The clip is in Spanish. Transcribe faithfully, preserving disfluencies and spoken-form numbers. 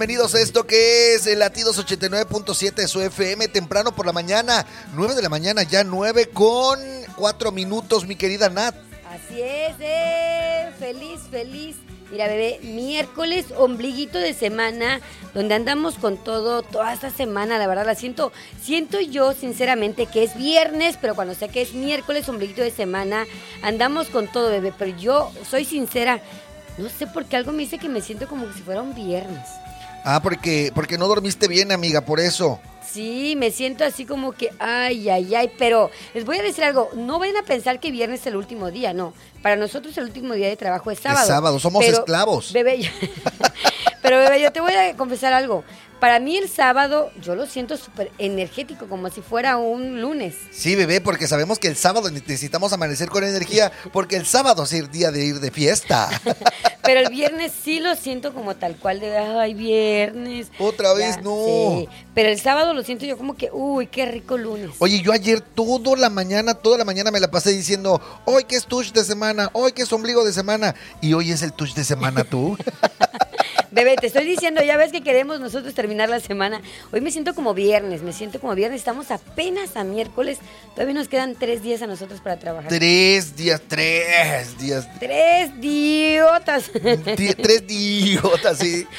Bienvenidos a esto que es el Latidos ochenta y nueve punto siete de su F M, temprano por la mañana, nueve de la mañana, ya nueve con cuatro minutos, mi querida Nat. Así es, eh, feliz, feliz. Mira, bebé, miércoles, ombliguito de semana, donde andamos con todo, toda esta semana, la verdad, la siento, siento yo sinceramente que es viernes, pero cuando sé que es miércoles, ombliguito de semana, andamos con todo, bebé, pero yo soy sincera, no sé por qué algo me dice que me siento como si fuera un viernes. Ah, porque, porque no dormiste bien, amiga, por eso. Sí, me siento así como que, ay, ay, ay, pero les voy a decir algo, no vayan a pensar que viernes es el último día, no. Para nosotros el último día de trabajo es sábado. Es sábado, somos pero, esclavos. Bebé, yo, pero bebé, yo te voy a confesar algo. Para mí el sábado, yo lo siento súper energético, como si fuera un lunes. Sí, bebé, porque sabemos que el sábado necesitamos amanecer con energía, porque el sábado es el día de ir de fiesta. Pero el viernes sí lo siento como tal cual de, ay, viernes. Otra vez ya, no. Sí, pero el sábado lo siento yo como que, uy, qué rico lunes. Oye, yo ayer toda la mañana, toda la mañana me la pasé diciendo, hoy que es touch de semana, hoy que es ombligo de semana, y hoy es el touch de semana tú. Bebé, te estoy diciendo, ya ves que queremos nosotros terminar la semana. Hoy me siento como viernes, me siento como viernes. Estamos apenas a miércoles. Todavía nos quedan tres días a nosotros para trabajar. Tres días, tres días. Tres diotas. Di- tres diotas, sí.